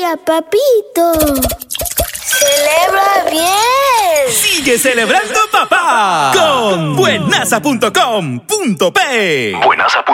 día, papito. ¡Celebra bien! ¡Sigue celebrando, papá! Con buenaza.com.pe.